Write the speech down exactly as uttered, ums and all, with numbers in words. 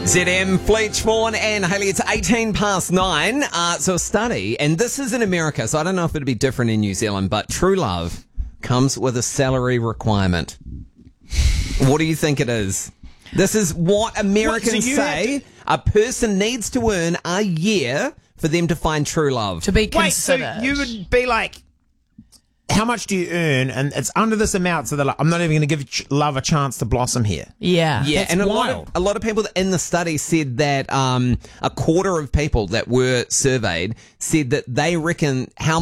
Z M, Fleetchmorn and Haley, it's eighteen past nine. Uh, so a study, and this is in America, so I don't know if it'd be different in New Zealand, but true love comes with a salary requirement. What do you think it is? This is what Americans What, so you say have to- a person needs to earn a year for them to find true love. To be Wait, so considered. you would be like, how much do you earn? And it's under this amount, so they're like, I'm not even going to give ch- love a chance to blossom here. Yeah. Yeah, That's and a lot, wild. of, a lot of people in the study said that um, a quarter of people that were surveyed said that they reckon how